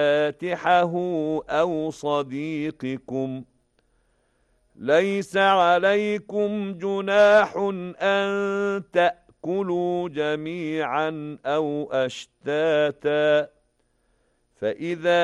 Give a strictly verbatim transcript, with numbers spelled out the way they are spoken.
فاتحه أو صديقكم ليس عليكم جناح أن تأكلوا جميعا أو أشتاتا فإذا